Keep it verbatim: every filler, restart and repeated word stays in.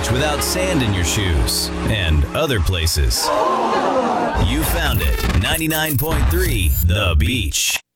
beach without sand in your shoes, and other places. You found it. ninety-nine point three The Beach.